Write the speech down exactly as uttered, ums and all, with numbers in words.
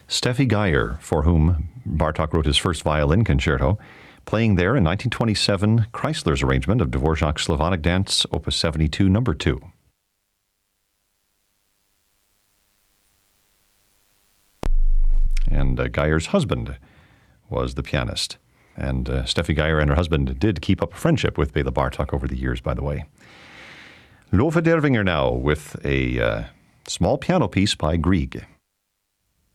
Steffi Geyer, for whom Bartók wrote his first violin concerto, playing there in nineteen twenty-seven Chrysler's arrangement of Dvorak's Slavonic Dance, Opus seventy-two, number two. And uh, Geyer's husband was the pianist. And uh, Steffi Geyer and her husband did keep up a friendship with Bela Bartók over the years, by the way. Lova Dervinger now with a uh, small piano piece by Grieg.